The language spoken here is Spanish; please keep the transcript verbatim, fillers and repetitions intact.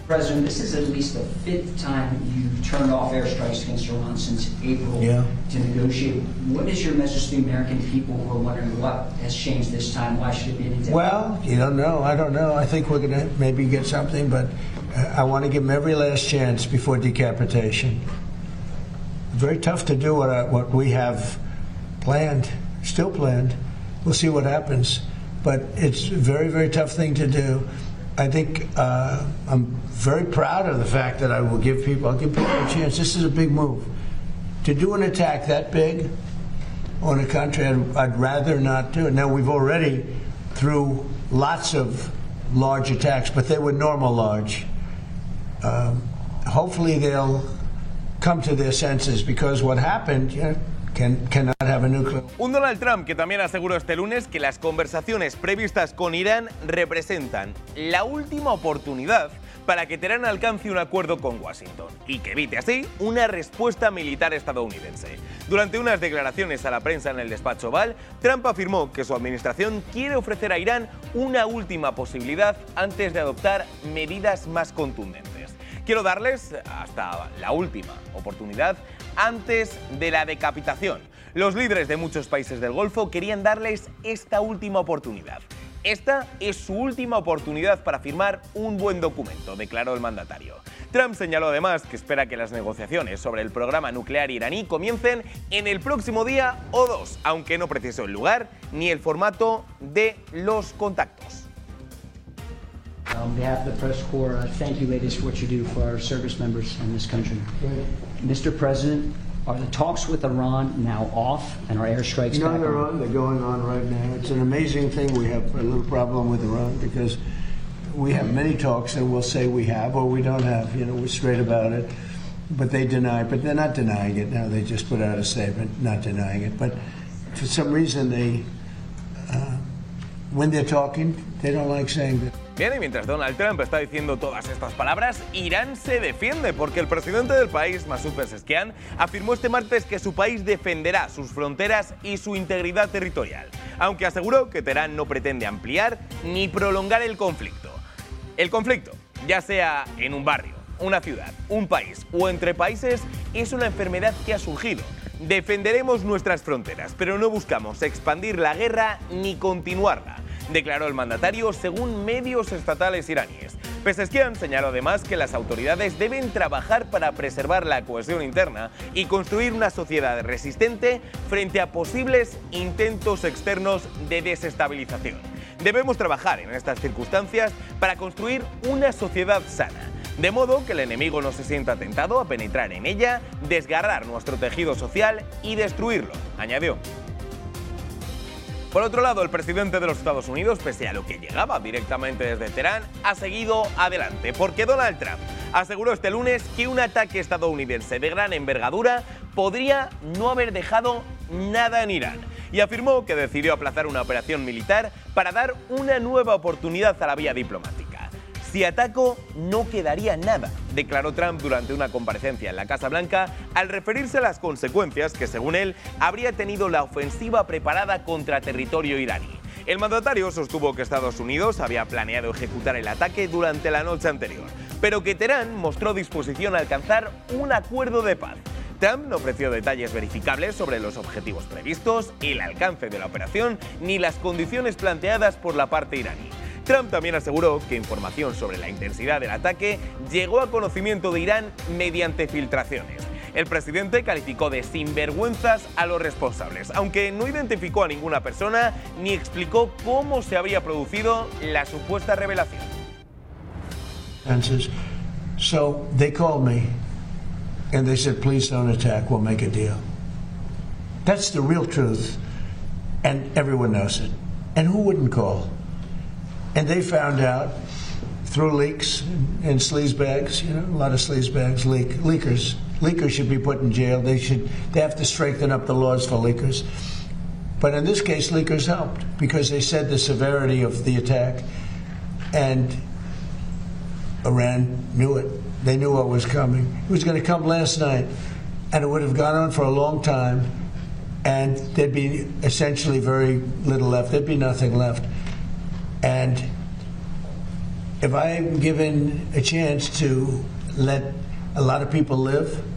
President, this is at least the fifth time you've turned off airstrikes against Iran since April yeah. to negotiate. What is your message to the American people who are wondering what has changed this time? Why should it be any different? Well, you don't know. I don't know. I think we're going to maybe get something, but I want to give them every last chance before decapitation. Very tough to do what, I, what we have planned, still planned. We'll see what happens. But it's a very, very tough thing to do. I think uh, I'm very proud of the fact that I will give people, I'll give people a chance. This is a big move. To do an attack that big on a country, I'd, I'd rather not do it. Now, we've already, through lots of large attacks, but they were normal large. Um, hopefully they'll come to their senses, because what happened, you know, Can, cannot have a nuclear. Un Donald Trump que también aseguró este lunes que las conversaciones previstas con Irán representan la última oportunidad para que Teherán alcance un acuerdo con Washington y que evite así una respuesta militar estadounidense. Durante unas declaraciones a la prensa en el despacho Oval, Trump afirmó que su administración quiere ofrecer a Irán una última posibilidad antes de adoptar medidas más contundentes. Quiero darles hasta la última oportunidad antes de la decapitación. Los líderes de muchos países del Golfo querían darles esta última oportunidad. Esta es su última oportunidad para firmar un buen documento, declaró el mandatario. Trump señaló además que espera que las negociaciones sobre el programa nuclear iraní comiencen en el próximo día o dos, aunque no precisó el lugar ni el formato de los contactos. On behalf of the press corps, uh, thank you, ladies, for what you do for our service members in this country. Mister President, are the talks with Iran now off and are airstrikes No, back they're on? on. They're going on right now. It's an amazing thing. We have a little problem with Iran because we have many talks and we'll say we have or we don't have. You know, we're straight about it. But they deny, but they're not denying it now. They just put out a statement not denying it. But for some reason, they, uh, when they're talking, they don't like saying that. Bien, y mientras Donald Trump está diciendo todas estas palabras, Irán se defiende porque el presidente del país, Masoud Pezeshkian, afirmó este martes que su país defenderá sus fronteras y su integridad territorial, aunque aseguró que Teherán no pretende ampliar ni prolongar el conflicto. El conflicto, ya sea en un barrio, una ciudad, un país o entre países, es una enfermedad que ha surgido. Defenderemos nuestras fronteras, pero no buscamos expandir la guerra ni continuarla, declaró el mandatario según medios estatales iraníes. Pezeshkian señaló además que las autoridades deben trabajar para preservar la cohesión interna y construir una sociedad resistente frente a posibles intentos externos de desestabilización. Debemos trabajar en estas circunstancias para construir una sociedad sana, de modo que el enemigo no se sienta tentado a penetrar en ella, desgarrar nuestro tejido social y destruirlo, añadió. Por otro lado, el presidente de los Estados Unidos, pese a lo que llegaba directamente desde Teherán, ha seguido adelante, porque Donald Trump aseguró este lunes que un ataque estadounidense de gran envergadura podría no haber dejado nada en Irán, y afirmó que decidió aplazar una operación militar para dar una nueva oportunidad a la vía diplomática. Si ataco, no quedaría nada, declaró Trump durante una comparecencia en la Casa Blanca al referirse a las consecuencias que, según él, habría tenido la ofensiva preparada contra territorio iraní. El mandatario sostuvo que Estados Unidos había planeado ejecutar el ataque durante la noche anterior, pero que Teherán mostró disposición a alcanzar un acuerdo de paz. Trump no ofreció detalles verificables sobre los objetivos previstos, el alcance de la operación ni las condiciones planteadas por la parte iraní. Trump también aseguró que información sobre la intensidad del ataque llegó a conocimiento de Irán mediante filtraciones. El presidente calificó de sinvergüenzas a los responsables, aunque no identificó a ninguna persona ni explicó cómo se había producido la supuesta revelación. So they called me and they said, please don't attack, we'll make a deal. That's the real truth, and everyone knows it. And who wouldn't call? And they found out through leaks and sleazebags, you know, a lot of sleazebags, leak, leakers. Leakers should be put in jail. They should, they have to strengthen up the laws for leakers. But in this case, leakers helped because they said the severity of the attack, and Iran knew it. They knew what was coming. It was going to come last night, and it would have gone on for a long time, and there'd be essentially very little left. There'd be nothing left. And if I'm given a chance to let a lot of people live,